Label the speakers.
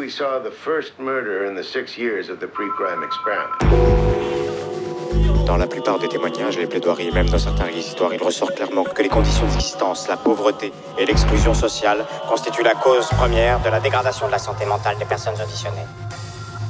Speaker 1: we saw the first murder in the 6 years of the pre-crime experiment.
Speaker 2: Dans la plupart des témoignages et les plaidoiries, même dans certains réquisitoires, il ressort clairement que les conditions d'existence, la pauvreté et l'exclusion sociale constituent la cause première de la dégradation de la santé mentale des personnes auditionnées.